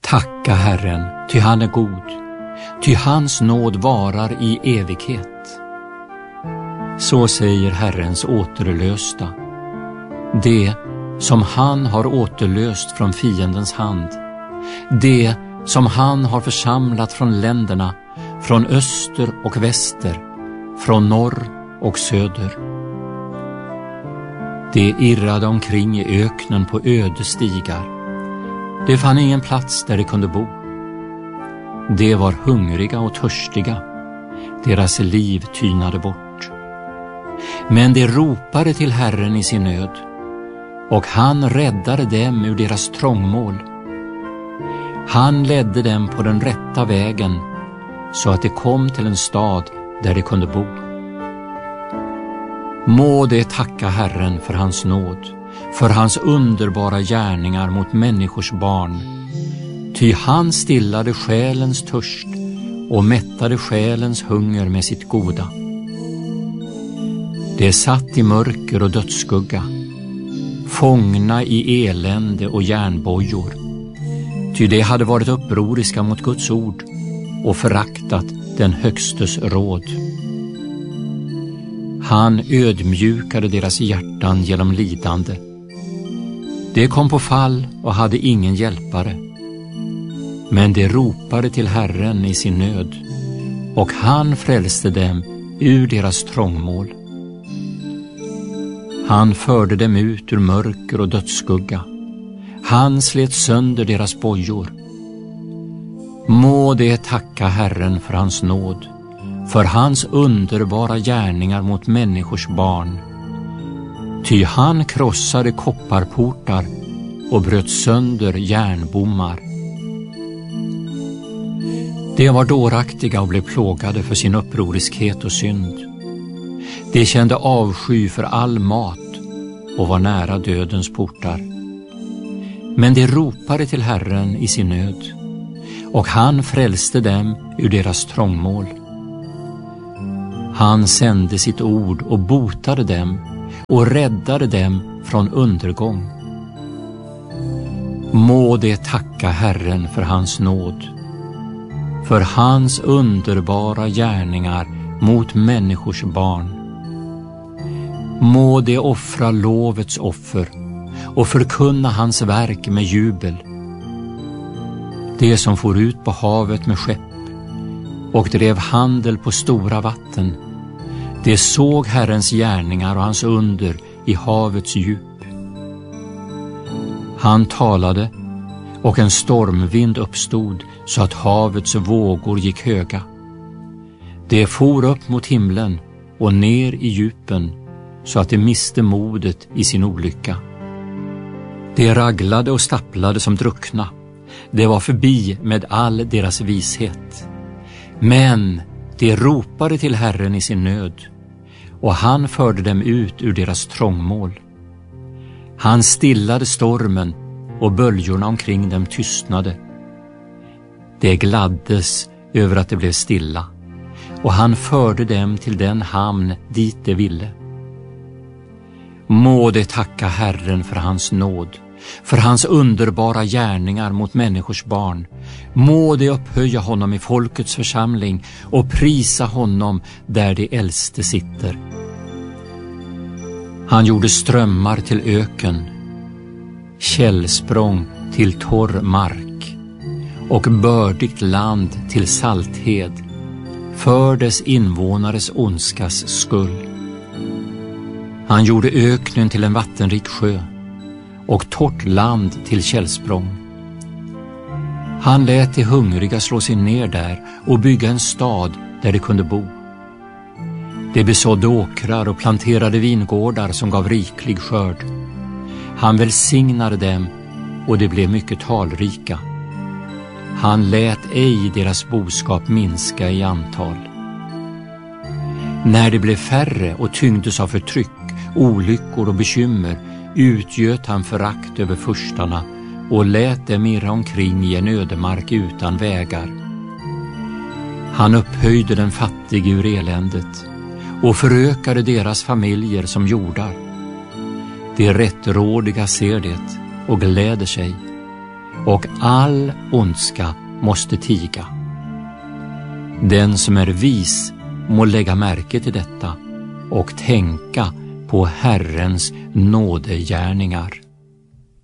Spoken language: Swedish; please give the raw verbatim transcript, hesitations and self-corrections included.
Tacka Herren, ty han är god, ty hans nåd varar i evighet. Så säger Herrens återlösta, det som han har återlöst från fiendens hand, det som han har församlat från länderna, från öster och väster, från norr och söder. De irrade omkring i öknen på öde stigar. Det fann ingen plats där de kunde bo. De var hungriga och törstiga. Deras liv tynade bort. Men de ropade till Herren i sin nöd, och han räddade dem ur deras trångmål. Han ledde dem på den rätta vägen, så att de kom till en stad där de kunde bo. Må de tacka Herren för hans nåd, för hans underbara gärningar mot människors barn. Ty han stillade själens törst och mättade själens hunger med sitt goda. De satt i mörker och dödsskugga, fångna i elände och järnbojor. Ty de hade varit upproriska mot Guds ord och föraktat den högstes råd. Han ödmjukade deras hjärtan genom lidande. De kom på fall och hade ingen hjälpare. Men de ropade till Herren i sin nöd, och han frälste dem ur deras trångmål. Han förde dem ut ur mörker och dödsskugga. Han slet sönder deras bojor. Må de tacka Herren för hans nåd, för hans underbara gärningar mot människors barn. Ty han krossade kopparportar och bröt sönder järnbommar. De var dåraktiga och blev plågade för sin upproriskhet och synd. De kände avsky för all mat och var nära dödens portar. Men de ropade till Herren i sin nöd, och han frälste dem ur deras trångmål. Han sände sitt ord och botade dem och räddade dem från undergång. Må de tacka Herren för hans nåd, för hans underbara gärningar mot människors barn. Må de offra lovets offer och förkunna hans verk med jubel. De som for ut på havet med skepp och drev handel på stora vatten, de såg Herrens gärningar och hans under i havets djup. Han talade, och en stormvind uppstod så att havets vågor gick höga. De for upp mot himlen och ner i djupen, så att de miste modet i sin olycka. De raglade och stapplade som druckna. Det var förbi med all deras vishet. Men de ropade till Herren i sin nöd, och han förde dem ut ur deras trångmål. Han stillade stormen, och böljorna omkring dem tystnade. De gladdes över att det blev stilla, och han förde dem till den hamn dit de ville. Må de tacka Herren för hans nåd, för hans underbara gärningar mot människors barn. Må de upphöja honom i folkets församling och prisa honom där de äldste sitter. Han gjorde strömmar till öken, källsprång till torr mark och bördigt land till salthed, för dess invånares ondskas skull. Han gjorde öknen till en vattenrik sjö och torrt land till källsprång. Han lät de hungriga slå sig ner där och bygga en stad där de kunde bo. De besådde åkrar och planterade vingårdar som gav riklig skörd. Han välsignade dem, och de blev mycket talrika. Han lät ej deras boskap minska i antal. När de blev färre och tyngdes av förtryck, olyckor och bekymmer, utgöt han förakt över furstarna och lät dem irra omkring i en ödemark utan vägar. Han upphöjde den fattige ur eländet och förökade deras familjer som jordar. De rättrådiga ser det och gläder sig, och all ondska måste tiga. Den som är vis må lägga märke till detta och tänka på Herrens nådegärningar.